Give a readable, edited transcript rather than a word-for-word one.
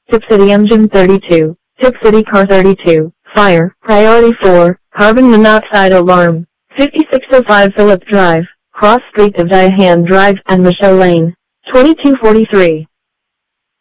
Tip City Engine 32. Tip City Car 32. Fire. Priority 4. Carbon monoxide alarm. 5605 Phillip Drive, Cross Street to Diane Drive and Michelle Lane. 2243.